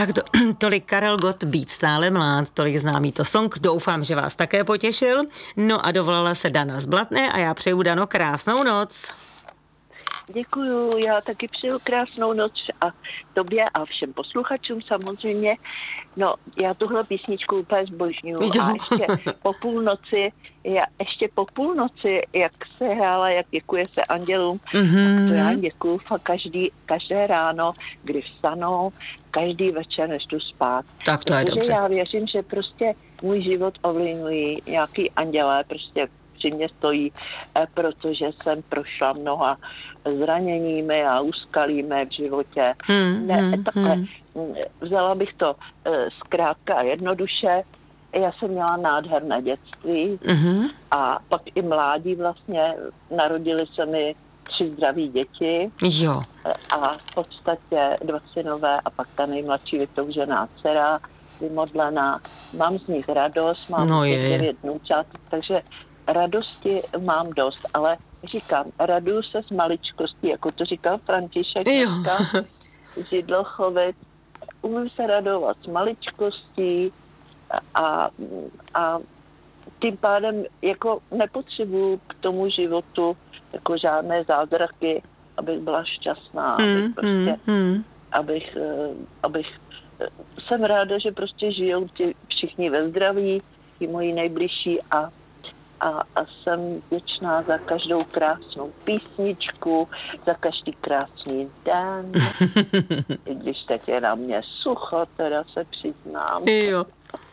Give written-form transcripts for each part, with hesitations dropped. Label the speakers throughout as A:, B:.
A: Tak tolik Karel Gott, Být stále mlád, tolik známý to song, doufám, že vás také potěšil. No a dovolala se Dana z Blatné a já přeju, Dano, krásnou noc.
B: Děkuju, já taky přeju krásnou noc a tobě a všem posluchačům samozřejmě. No, já tuhle písničku úplně zbožňuju a ještě po půlnoci, jak se hrála, jak děkuje se andělům, to já děkuju fakt každé ráno, kdy vstanou, každý večer, než jdu spát.
A: Tak to je dobře.
B: Já věřím, že prostě můj život ovlivňují nějaký andělé, prostě při mě stojí, protože jsem prošla mnoha zraněními a úskalími v životě. Vzala bych to zkrátka a jednoduše. Já jsem měla nádherné dětství a pak i mládí vlastně. Narodili se mi 3 zdraví děti.
A: Jo.
B: A v podstatě 2 synové a pak ta nejmladší vytoužená dcera, vymodlená. Mám z nich radost, mám 9 vnoučat, takže radosti mám dost, ale říkám, raduju se z maličkostí, jako to říkal František Židlochovec. Umím se radovat z maličkostí a tím pádem jako nepotřebuju k tomu životu jako žádné zázraky, abych byla šťastná, jsem ráda, že prostě žijou ti všichni ve zdraví, ti moji nejbližší a jsem vděčná za každou krásnou písničku, za každý krásný den. I když teď je na mě sucho, teda se přiznám.
A: Jo.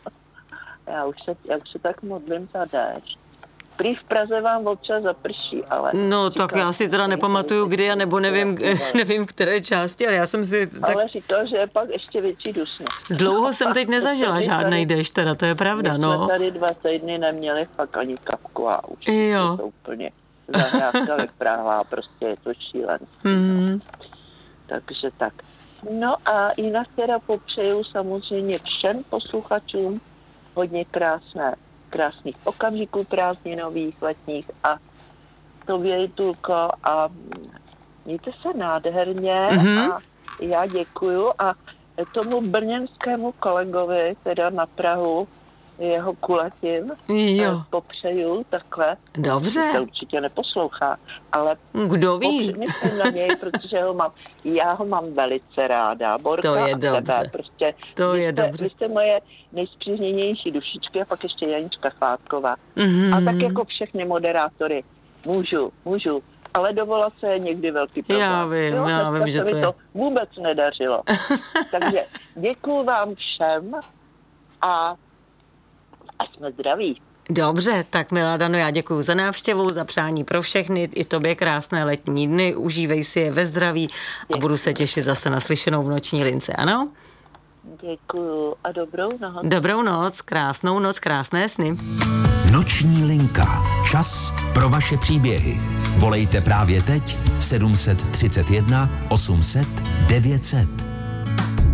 B: Já už se tak modlím za déšť. Prý v Praze vám občas zaprší, ale...
A: No tak já si teda nepamatuju kdy, nebo nevím které části, ale já jsem si...
B: Ale říkal, že je pak ještě větší dusno.
A: Dlouho jsem teď nezažila žádnej déšť, teda to je pravda, no.
B: My jsme tady 2 týdny neměli fakt ani kapku a už to úplně zahrádkali v Praha, prostě je to šílenství. Takže tak. No a jinak teda popřeju samozřejmě všem posluchačům hodně krásných okamžiků prázdninových, letních a tobě, Julko, a mějte se nádherně a já děkuju a tomu brněnskému kolegovi, teda na Prahu, jeho kulatím, popřeju takhle.
A: Dobře.
B: To určitě neposlouchá, ale
A: kdo ví?
B: Myslím na něj, protože já ho mám velice ráda. Borka
A: to je
B: a
A: dobře.
B: tebe, prostě vy jste moje nejspřízněnější dušičky a pak ještě Janička Chládková. A tak jako všechny moderátory můžu, ale dovolat se je někdy velký problém.
A: Já vím, že to je.
B: To vůbec nedařilo. Takže děkuju vám všem a jsme zdraví.
A: Dobře, tak milá Dano, já děkuju za návštěvu, za přání pro všechny, i tobě krásné letní dny, užívej si je ve zdraví a budu se těšit zase na slyšenou v noční lince, ano?
B: Děkuju a dobrou noc.
A: Dobrou noc, krásnou noc, krásné sny.
C: Noční linka. Čas pro vaše příběhy. Volejte právě teď 731 800 900.